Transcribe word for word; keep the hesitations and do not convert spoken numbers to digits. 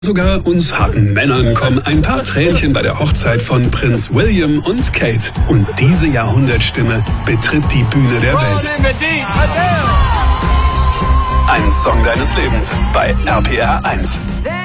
Sogar uns harten Männern kommen ein paar Tränchen bei der Hochzeit von Prinz William und Kate. Und diese Jahrhundertstimme betritt die Bühne der Welt. Ein Song deines Lebens bei R P R eins.